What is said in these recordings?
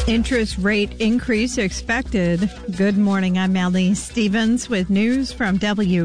Interest rate increase expected. Good morning. I'm Allie Stevens with news from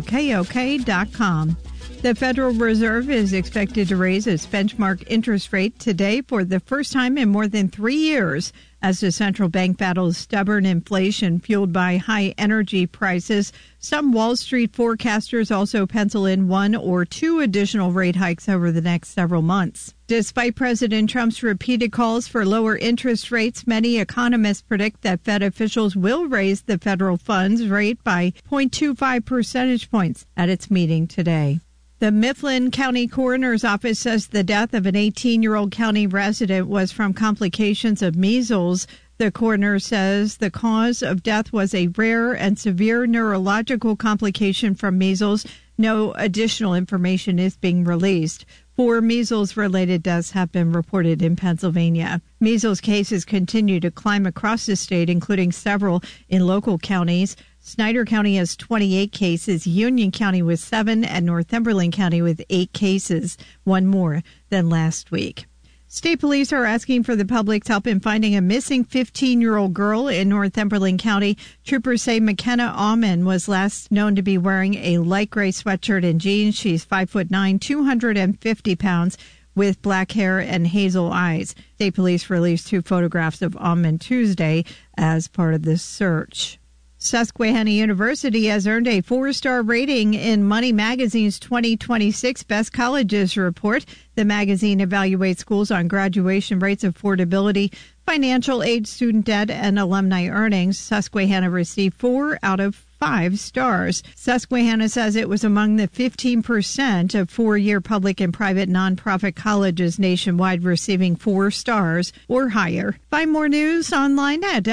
WKOK.com. The Federal Reserve is expected to raise its benchmark interest rate today for the first time in more than 3 years as the central bank battles stubborn inflation fueled by high energy prices. Some Wall Street forecasters also pencil in 1 or 2 additional rate hikes over the next several months. Despite President Trump's repeated calls for lower interest rates, many economists predict that Fed officials will raise the federal funds rate by 0.25 percentage points at its meeting today. The Mifflin County Coroner's Office says the death of an 18-year-old county resident was from complications of measles. The coroner says the cause of death was a rare and severe neurological complication from measles. No additional information is being released. 4 measles-related deaths have been reported in Pennsylvania. Measles cases continue to climb across the state, including several in local counties. Snyder County has 28 cases, Union County with 7, and Northumberland County with 8 cases, 1 more than last week. State police are asking for the public's help in finding a missing 15-year-old girl in Northumberland County. Troopers say McKenna Aumann was last known to be wearing a light gray sweatshirt and jeans. She's 5'9", 250 pounds, with black hair and hazel eyes. State police released 2 photographs of Aumann Tuesday as part of this search. Susquehanna University has earned a 4-star rating in Money Magazine's 2026 Best Colleges report. The magazine evaluates schools on graduation rates, affordability, financial aid, student debt, and alumni earnings. Susquehanna received 4 out of 5 stars. Susquehanna says it was among the 15% of 4-year public and private nonprofit colleges nationwide receiving 4 stars or higher. Find more news online at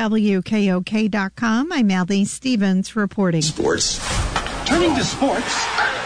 WKOK.com. I'm Allie Stevens reporting. Sports. Turning to sports.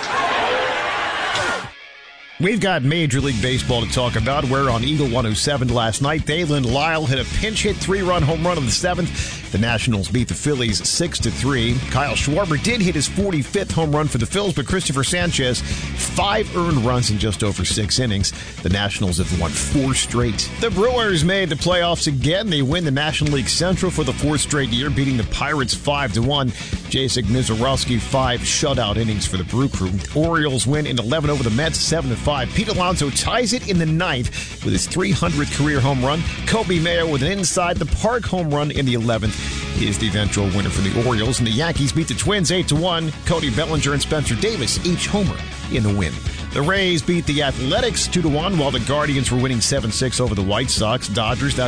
We've got Major League Baseball to talk about. We're on Eagle 107 last night. Dalen Lyle hit a pinch hit 3-run home run in the 7th. The Nationals beat the Phillies 6-3. Kyle Schwarber did hit his 45th home run for the Phils, but Christopher Sanchez, 5 earned runs in just over 6 innings. The Nationals have won 4 straight. The Brewers made the playoffs again. They win the National League Central for the 4th straight year, beating the Pirates 5-1. Jacek Mizorowski, 5 shutout innings for the Brew Crew. Orioles win in 11 over the Mets 7-5. Pete Alonso ties it in the 9th with his 300th career home run. Kobe Mayo with an inside-the-park home run in the 11th is the eventual winner for the Orioles. And the Yankees beat the Twins 8-1. Cody Bellinger and Spencer Davis each homer in the win. The Rays beat the Athletics 2-1, while the Guardians were winning 7-6 over the White Sox. Dodgers,